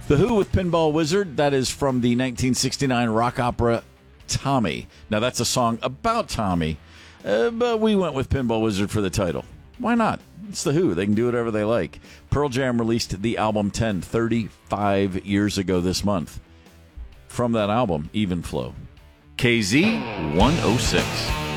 The Who with Pinball Wizard, that is from the 1969 rock opera Tommy. Now, that's a song about Tommy, but we went with Pinball Wizard for the title. Why not? It's The Who. They can do whatever they like. Pearl Jam released the album 10 35 years ago this month. From that album, Even Flow. KZ 106.